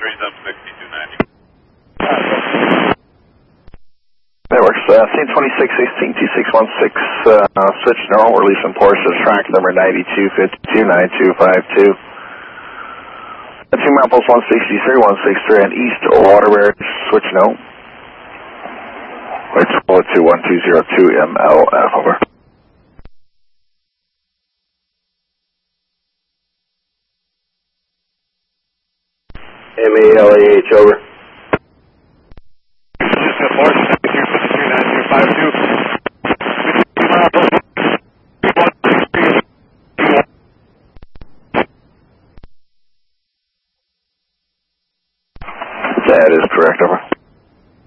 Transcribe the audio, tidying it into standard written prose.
raise up 6290. That works. Scene 2616, T616, switch normal, releasing Porsche, track number 92529252. 2 Mapples 163, 163 and East Waterbury, switch no. It's 421-202 MLF, over. MALAH, over. Just a Porsche, 92529252.